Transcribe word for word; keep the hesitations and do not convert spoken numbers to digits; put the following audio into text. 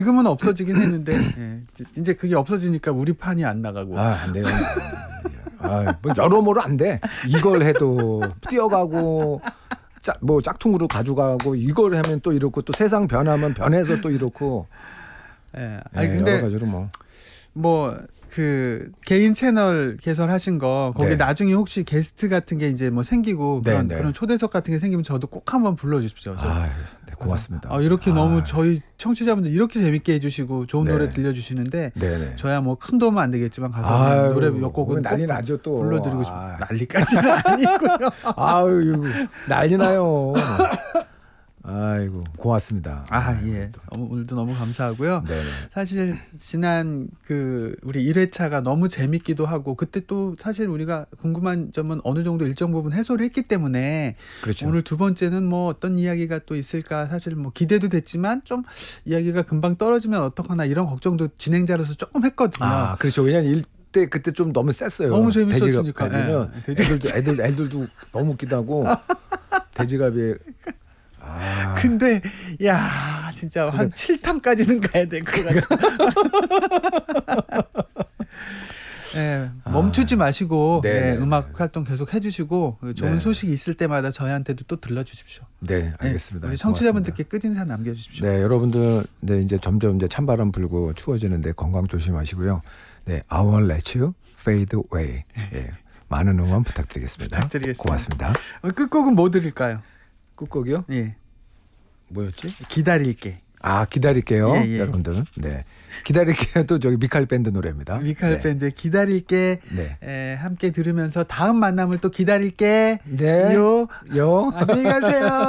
지금은 없어지긴 했는데 예. 이제 그게 없어지니까 우리 판이 안 나가고. 아, 안 돼요. 아, 뭐 여러모로 안 돼. 이걸 해도 뛰어가고 짝, 뭐 짝퉁으로 가져가고 이걸 하면 또 이렇고 또 세상 변하면 변해서 또 이렇고. 예. 아니 예, 근데 여러 가지로 뭐. 뭐 그 개인 채널 개설하신 거 거기 네. 나중에 혹시 게스트 같은 게 이제 뭐 생기고 네, 그런 네. 그런 초대석 같은 게 생기면 저도 꼭 한번 불러주십시오. 저. 아, 네, 고맙습니다. 아, 이렇게 아, 너무 저희 청취자분들 이렇게 재밌게 해주시고 좋은 네. 노래 들려주시는데 네네. 저야 뭐 큰 도움은 안 되겠지만 가서 아유, 노래 몇 곡은 난리 꼭 나죠 또. 불러드리고 싶 아. 난리까지는 아니고요. 아유, 난리 나요. 아이고, 고맙습니다. 아, 예. 너무, 오늘도 너무 감사하고요. 네네. 사실 지난 그 우리 일 회차가 너무 재밌기도 하고 그때 또 사실 우리가 궁금한 점은 어느 정도 일정 부분 해소를 했기 때문에 그렇죠. 오늘 두 번째는 뭐 어떤 이야기가 또 있을까 사실 뭐 기대도 됐지만 좀 이야기가 금방 떨어지면 어떡하나 이런 걱정도 진행자로서 조금 했거든요. 아, 그렇죠. 왜냐면 일 때 그때 좀 너무 셌어요. 너무 재밌었으니까. 돼지갑이면 예, 돼지- 애들도 애들 애들도 너무 웃기도 하고 돼지갑이 아, 근데 야 진짜 한 그러니까- 칠 탄까지는 가야 될 것 같아요. 네, 멈추지 마시고 네, 네, 네, 음악 네. 활동 계속 해주시고 좋은 네. 소식이 있을 때마다 저희한테도 또 들려주십시오. 네, 알겠습니다. 네, 우리 청취자분들께 끝인사 남겨주십시오. 고맙습니다. 네, 여러분들 네, 이제 점점 이제 찬바람 불고 추워지는데 건강 조심하시고요. 네, I won't let you fade away. 예, 많은 응원 부탁드리겠습니다. 부탁드리겠습니다. 고맙습니다. 어, 끝곡은 뭐 드릴까요? 끝곡이요? 예, 뭐였지? 기다릴게. 아, 기다릴게요. 예, 예. 여러분들. 네. 기다릴게요. 또 저기 미칼 밴드 노래입니다. 미카엘 네. 밴드 기다릴게. 네. 에, 함께 들으면서 다음 만남을 또 기다릴게. 네. 요. 요. 안녕히 가세요.